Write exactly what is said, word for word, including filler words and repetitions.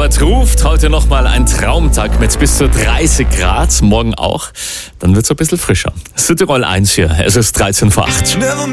Arbeit ruft. Heute nochmal ein Traumtag mit bis zu dreißig Grad. Morgen auch. Dann wird es ein bisschen frischer. Südtirol eins hier. Es ist dreizehn vor acht.